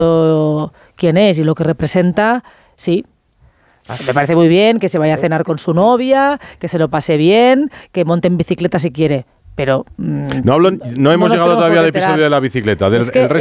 quién es y lo que representa, sí. Me parece muy bien que se vaya a cenar con su novia, que se lo pase bien, que monte en bicicleta si quiere. Pero no hemos llegado todavía al episodio de la bicicleta. El resto